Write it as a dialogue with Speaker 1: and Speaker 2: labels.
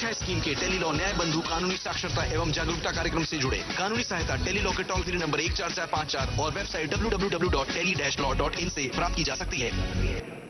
Speaker 1: सुरक्षा स्कीम के टेलीलॉ न्याय बंधु कानूनी साक्षरता एवं जागरूकता कार्यक्रम से जुड़े। कानूनी सहायता टेलीलॉ के टोल फ्री नंबर 14454 और वेबसाइट www.tele-law.in से प्राप्त की जा सकती है।